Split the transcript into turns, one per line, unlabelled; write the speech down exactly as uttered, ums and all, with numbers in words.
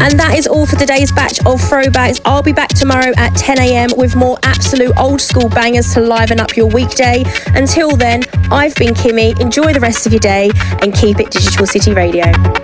And that is all for today's batch of throwbacks. I'll be back tomorrow at ten a.m. with more absolute old school bangers to liven up your weekday. Until then, I've been Kimmy. Enjoy the rest of your day and keep it Digital City Radio.